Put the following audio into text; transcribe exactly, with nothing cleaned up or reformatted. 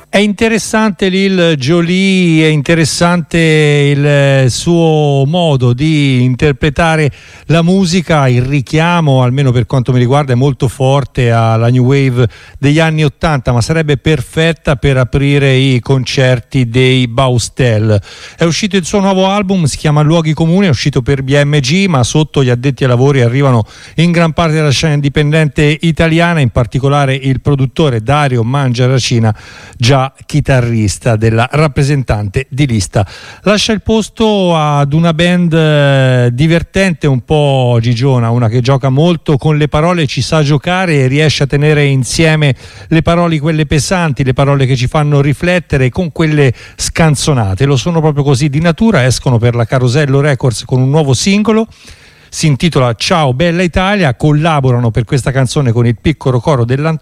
È interessante Lil Jolie, è interessante il suo modo di interpretare la musica, il richiamo, almeno per quanto mi riguarda, è molto forte alla New Wave degli anni ottanta, ma sarebbe perfetta per aprire i concerti dei Baustelle. È uscito il suo nuovo album, si chiama Luoghi Comuni, è uscito per B M G, ma sotto gli addetti ai lavori arrivano in gran parte della scena indipendente italiana, in particolare il produttore Dario Mangiaracina, già chitarrista della rappresentante di lista. Lascia il posto ad una band eh, divertente, un po' gigiona, una che gioca molto con le parole, ci sa giocare e riesce a tenere insieme le parole, quelle pesanti, le parole che ci fanno riflettere, con quelle scanzonate. Lo sono proprio così di natura, escono per la Carosello Records con un nuovo singolo, si intitola Ciao Bella Italia, collaborano per questa canzone con il piccolo coro dell'Antonio